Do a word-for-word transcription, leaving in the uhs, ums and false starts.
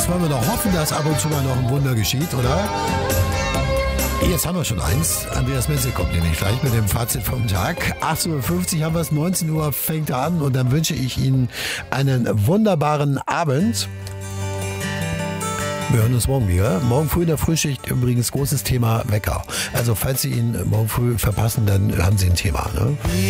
Zumindest wollen wir doch hoffen, dass ab und zu mal noch ein Wunder geschieht, oder? Jetzt haben wir schon eins. Andreas Menzel kommt nämlich gleich mit dem Fazit vom Tag. achtzehn Uhr fünfzig haben wir es, neunzehn Uhr fängt er an und dann wünsche ich Ihnen einen wunderbaren Abend. Wir hören uns morgen wieder. Morgen früh in der Frühschicht übrigens großes Thema Wecker. Also falls Sie ihn morgen früh verpassen, dann haben Sie ein Thema. Ne?